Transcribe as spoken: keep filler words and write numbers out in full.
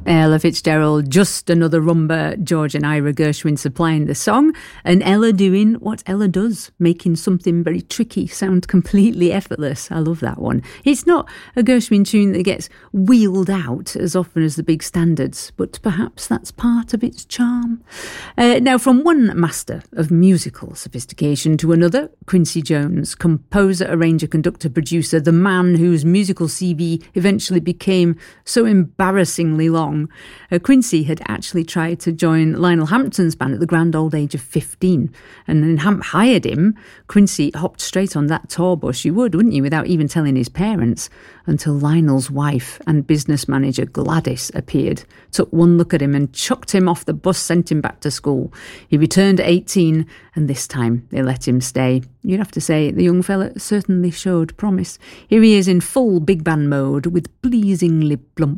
Ella Fitzgerald, Just Another Rumba, George and Ira Gershwin supplying the song, and Ella doing what Ella does, making something very tricky sound completely effortless. I love that one. It's not a Gershwin tune that gets wheeled out as often as the big standards, but perhaps that's part of its charm. Uh, now, from one master of musical sophistication to another, Quincy Jones, composer, arranger, conductor, producer, the man whose musical C V eventually became so embarrassingly long. Uh, Quincy had actually tried to join Lionel Hampton's band at the grand old age of fifteen, and then Hamp hired him. Quincy hopped straight on that tour bus. You would, wouldn't you, without even telling his parents, until Lionel's wife and business manager Gladys appeared, took one look at him and chucked him off the bus, sent him back to school. He returned at eighteen, and this time they let him stay. You'd have to say the young fella certainly showed promise. Here he is in full big band mode with pleasingly plump